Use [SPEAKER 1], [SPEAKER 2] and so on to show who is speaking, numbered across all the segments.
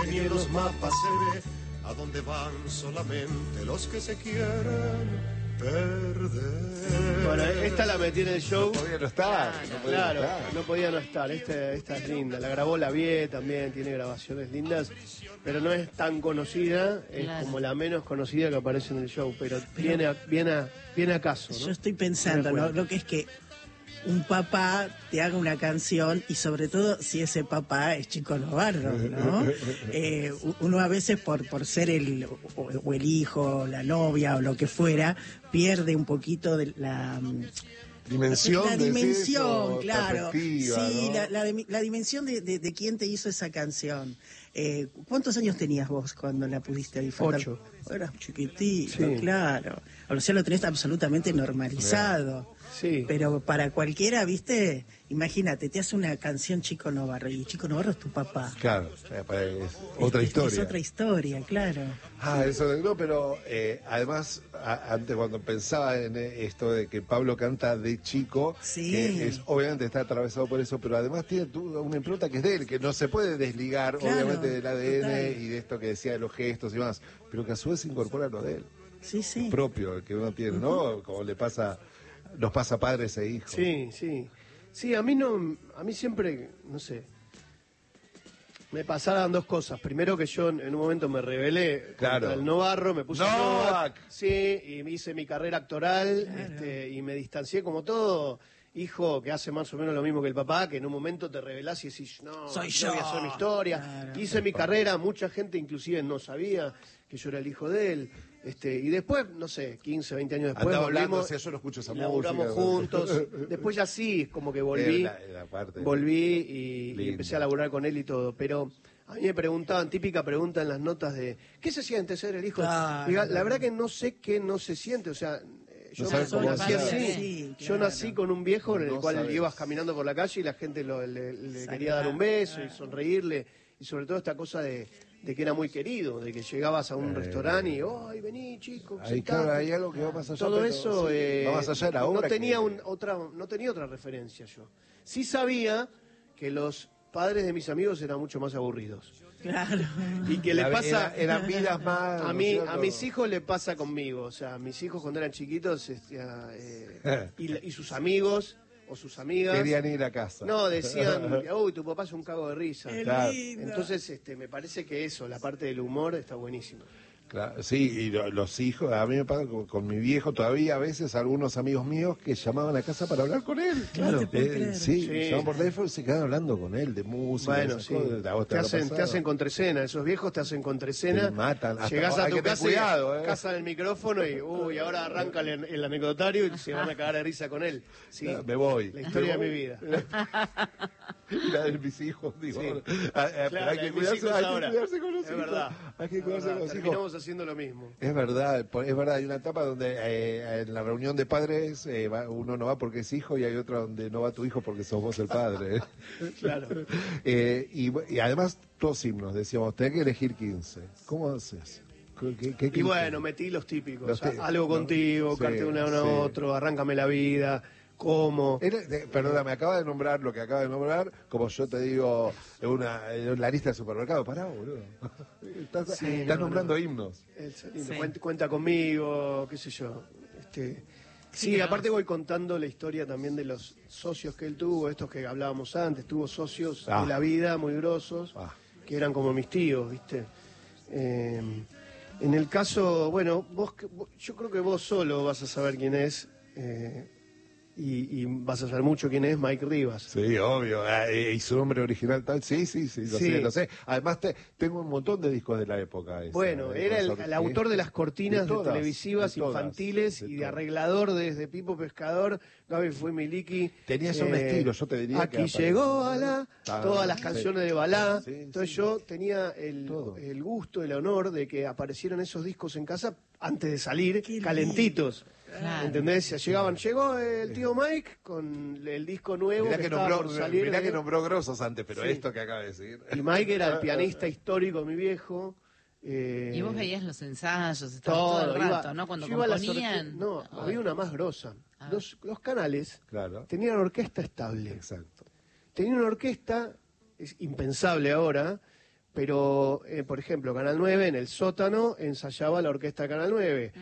[SPEAKER 1] ni en los mapas se ve a dónde van solamente los que se quieren perder.
[SPEAKER 2] Bueno, esta la metí en el show.
[SPEAKER 3] No podía no estar.
[SPEAKER 2] Claro, no podía no estar. Esta es linda. La grabó La Vie también, tiene grabaciones lindas, pero no es tan conocida, es como la menos conocida que aparece en el show, pero viene a caso, ¿no?
[SPEAKER 4] Yo estoy pensando, ¿no? Lo que es que un papá te haga una canción y sobre todo si ese papá es Chico Novarro, ¿no? Uno a veces por ser el hijo, la novia o lo que fuera, pierde un poquito de la
[SPEAKER 3] dimensión,
[SPEAKER 4] claro. Sí,
[SPEAKER 3] ¿no?
[SPEAKER 4] la dimensión de quién te hizo esa canción. ¿Cuántos años tenías vos cuando la pudiste disfrutar?
[SPEAKER 2] 8.
[SPEAKER 4] Eras chiquitito,
[SPEAKER 2] sí.
[SPEAKER 4] Claro. O sea, lo tenés absolutamente normalizado.
[SPEAKER 2] Sí.
[SPEAKER 4] Pero para cualquiera, ¿viste? Imagínate, te hace una canción Chico Novarro y Chico Novarro es tu papá.
[SPEAKER 3] Claro, es otra historia.
[SPEAKER 4] Es otra historia, claro.
[SPEAKER 3] Eso no, pero además, antes cuando pensaba en esto de que Pablo canta de chico,
[SPEAKER 4] sí,
[SPEAKER 3] que obviamente está atravesado por eso, pero además tiene una impronta que es de él, que no se puede desligar,
[SPEAKER 4] claro,
[SPEAKER 3] obviamente, del ADN
[SPEAKER 4] total.
[SPEAKER 3] y de esto que decía de los gestos y demás, pero que a su vez incorpora lo de él.
[SPEAKER 4] Sí, sí.
[SPEAKER 3] El propio, el que uno tiene, ¿no? Como nos pasa a padres e hijos.
[SPEAKER 2] Sí, sí. Sí, a mí siempre, no sé, me pasaron dos cosas. Primero que yo en un momento me rebelé contra el Novarro, me puse Novak. Sí, y me hice mi carrera actoral, claro. Y me distancié como todo hijo que hace más o menos lo mismo que el papá, que en un momento te rebelás y decís, no, yo voy a hacer mi historia. Claro. Hice mi carrera, mucha gente inclusive no sabía que yo era el hijo de él. Y después, no sé, 15, 20 años después volvimos,
[SPEAKER 3] yo no escucho esa
[SPEAKER 2] laburamos
[SPEAKER 3] música,
[SPEAKER 2] juntos. Después ya sí, como que volví y empecé a laburar con él y todo. Pero a mí me preguntaban, típica pregunta en las notas de ¿qué se siente ser el hijo?
[SPEAKER 4] Claro.
[SPEAKER 2] Diga, la verdad que no sé qué no se siente, o sea, yo nací así. Yo nací con un viejo en el cual ibas caminando por la calle y la gente le quería dar un beso y sonreírle, y sobre todo esta cosa de que era muy querido, de que llegabas a un restaurante y, ¡ay, vení, chicos!
[SPEAKER 3] Claro, hay algo que va más allá.
[SPEAKER 2] Todo eso
[SPEAKER 3] va más allá de la obra.
[SPEAKER 2] No tenía otra referencia yo. Sí sabía que los padres de mis amigos eran mucho más aburridos.
[SPEAKER 4] Claro.
[SPEAKER 2] Y que le pasa...
[SPEAKER 3] Eran vidas más...
[SPEAKER 2] A mis hijos le pasa conmigo. O sea, mis hijos cuando eran chiquitos y sus amigos... o sus amigas
[SPEAKER 3] querían ir a casa.
[SPEAKER 2] No, decían, uy, tu papá es un cago de risa.
[SPEAKER 3] Claro.
[SPEAKER 2] Entonces, me parece que eso, la parte del humor está buenísima.
[SPEAKER 3] Claro, sí, y los hijos, a mí me pasa con mi viejo todavía a veces algunos amigos míos que llamaban a casa para hablar con él.
[SPEAKER 4] Claro,
[SPEAKER 3] sí, llamaban por teléfono y se quedan hablando con él de música.
[SPEAKER 2] Bueno, sí. Te hacen contraescena, esos viejos te hacen contraescena.
[SPEAKER 3] Te matan.
[SPEAKER 2] Llegás a tu casa,
[SPEAKER 3] casa
[SPEAKER 2] el micrófono y ahora arranca el anecdotario y se van a cagar de risa con él. Sí,
[SPEAKER 3] me voy.
[SPEAKER 2] La historia de mi vida.
[SPEAKER 3] Y la de mis hijos, digo.
[SPEAKER 2] Sí.
[SPEAKER 3] Pero hay que cuidarse con los hijos.
[SPEAKER 2] Es verdad.
[SPEAKER 3] Hay que cuidarse con los hijos.
[SPEAKER 2] Terminamos haciendo lo mismo.
[SPEAKER 3] Es verdad, hay una etapa donde en la reunión de padres uno no va porque es hijo y hay otra donde no va tu hijo porque sos vos el padre.
[SPEAKER 2] Claro.
[SPEAKER 3] Y además, todos himnos, decíamos, tenés que elegir 15. ¿Cómo haces?
[SPEAKER 2] Y bueno, metí los típicos. Algo contigo, carte uno a otro, arráncame la vida. ¿Cómo?
[SPEAKER 3] Perdóname, acaba de nombrar lo que acaba de nombrar, como yo te digo, la lista del supermercado. Pará, boludo. Estás nombrando himnos.
[SPEAKER 2] Cuenta conmigo, qué sé yo. Sí, aparte voy contando la historia también de los socios que él tuvo, estos que hablábamos antes. Tuvo socios de la vida muy grosos, que eran como mis tíos, ¿viste? En el caso, bueno, yo creo que vos solo vas a saber quién es. Y vas a saber mucho quién es Mike Rivas.
[SPEAKER 3] Sí, obvio. Y su nombre original tal. Sí, lo sé. Además, tengo un montón de discos de la época.
[SPEAKER 2] Bueno, era el autor de las cortinas de televisivas infantiles y de arreglador desde Pipo Pescador, Gaby Fue Miliki.
[SPEAKER 3] Tenías un estilo, yo te diría.
[SPEAKER 2] Aquí llegó Balá, todas las canciones de Balá. Entonces yo tenía el gusto, el honor de que aparecieran esos discos en casa antes de salir, calentitos. Claro. ¿Entendés? Llegó el tío Mike con el disco nuevo que estaba por salir.
[SPEAKER 3] Mirá que nombró grosos antes, pero esto que acaba de decir.
[SPEAKER 2] Y Mike era el pianista histórico, mi viejo.
[SPEAKER 5] Y vos veías los ensayos, todo el rato, ¿no? Cuando componían.
[SPEAKER 2] Había una más grosa. Los canales tenían orquesta estable.
[SPEAKER 3] Exacto.
[SPEAKER 2] Tenían una orquesta, es impensable ahora, Pero, por ejemplo, Canal 9, en el sótano, ensayaba la orquesta de Canal 9.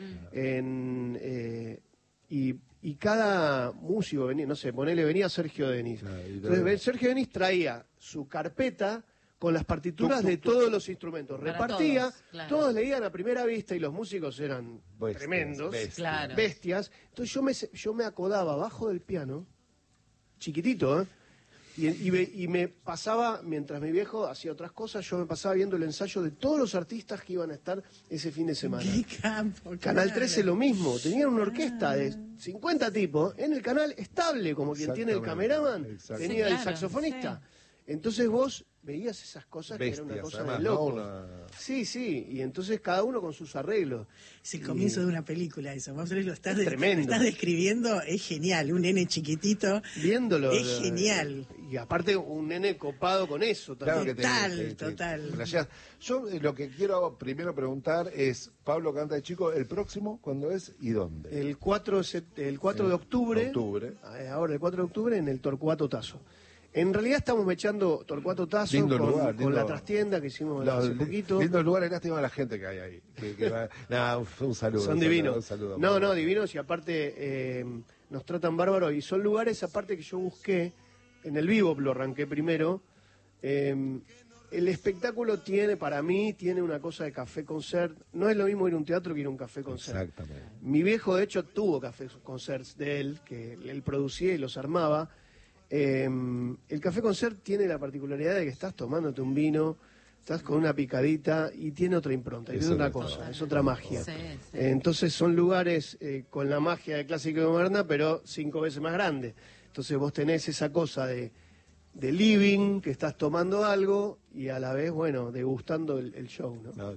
[SPEAKER 2] Y cada músico venía, no sé, venía Sergio Denis. Entonces, Sergio Denis traía su carpeta con las partituras de todos los instrumentos. Repartía, todos leían a primera vista y los músicos eran tremendos, bestias. Entonces yo me acodaba abajo del piano, chiquitito, y me pasaba, mientras mi viejo hacía otras cosas, yo me pasaba viendo el ensayo de todos los artistas que iban a estar ese fin de semana.
[SPEAKER 4] ¡Qué campo!
[SPEAKER 2] Canal 13 lo mismo, tenían una orquesta de 50 tipos en el canal estable, como quien tiene el cameraman, tenía el saxofonista. Entonces vos veías esas cosas que era una cosa de loco. Sí, y entonces cada uno con sus arreglos.
[SPEAKER 4] Es el comienzo de una película eso. Vos lo estás describiendo, es genial. Un nene chiquitito
[SPEAKER 2] viéndolo.
[SPEAKER 4] Es genial.
[SPEAKER 2] Y aparte un nene copado con eso también.
[SPEAKER 4] Total.
[SPEAKER 3] Yo lo que quiero primero preguntar es, Pablo canta de chico, ¿el próximo cuándo es y dónde?
[SPEAKER 2] El 4 de octubre. Ahora el 4 de octubre en el Torcuato Tasso. En realidad estamos echando Torcuato Tasso con la trastienda que hicimos hace poquito.
[SPEAKER 3] Lindos lugares, lástima a la gente que hay ahí. Un saludo.
[SPEAKER 2] Son divinos.
[SPEAKER 3] Un saludo,
[SPEAKER 2] no, divinos, y aparte nos tratan bárbaros. Y son lugares, aparte, que yo busqué, en el vivo lo arranqué primero. El espectáculo para mí, tiene una cosa de café-concert. No es lo mismo ir a un teatro que ir a un café-concert.
[SPEAKER 3] Exactamente.
[SPEAKER 2] Mi viejo, de hecho, tuvo café-concerts de él, que él producía y los armaba. El café concert tiene la particularidad de que estás tomándote un vino, estás con una picadita y tiene otra impronta, y tiene otra cosa, es otra magia. Entonces son lugares con la magia de clásica y moderna, pero 5 veces más grande. Entonces vos tenés esa cosa de living, que estás tomando algo y a la vez, bueno, degustando el show, ¿no?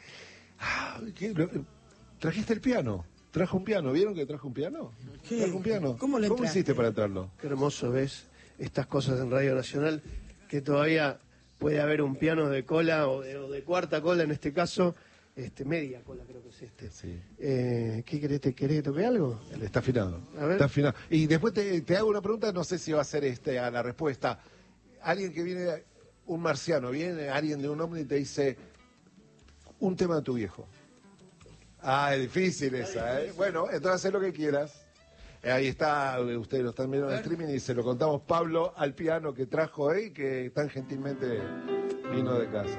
[SPEAKER 3] ¿Trajiste el piano? ¿Trajo un piano? ¿Vieron que trajo un piano?
[SPEAKER 4] ¿Qué?
[SPEAKER 3] ¿Trajo un piano?
[SPEAKER 4] ¿Cómo
[SPEAKER 3] hiciste para traerlo?
[SPEAKER 2] Qué hermoso ves estas cosas en Radio Nacional, que todavía puede haber un piano de cola o de cuarta cola en este caso, media cola creo que es este. Sí. ¿Qué querés que toque algo?
[SPEAKER 3] Está afinado.
[SPEAKER 2] A ver.
[SPEAKER 3] Está afinado. Y después te hago una pregunta, no sé si va a ser a la respuesta. Alguien que viene, un marciano, viene alguien de un ovni y te dice un tema de tu viejo. Es difícil esa, ¿eh? Bueno, entonces haz lo que quieras. Ahí está, ustedes lo están viendo en el streaming y se lo contamos Pablo al piano que trajo ahí, que tan gentilmente vino de casa.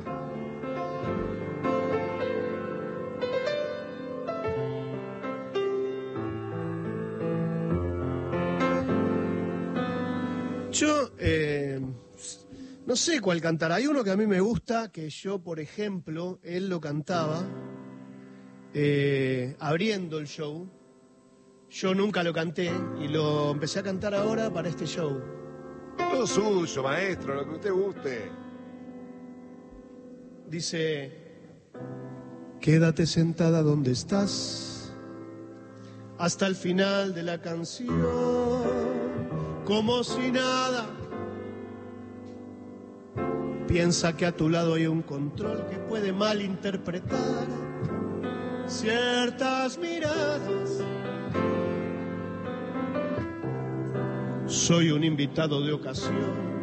[SPEAKER 2] Yo no sé cuál cantar. Hay uno que a mí me gusta, que yo, por ejemplo, él lo cantaba abriendo el show. Yo nunca lo canté y lo empecé a cantar ahora para este show.
[SPEAKER 3] Todo suyo, maestro, lo que usted guste.
[SPEAKER 2] Dice: quédate sentada donde estás hasta el final de la canción, como si nada. Piensa que a tu lado hay un control que puede malinterpretar ciertas miradas. Soy un invitado de ocasión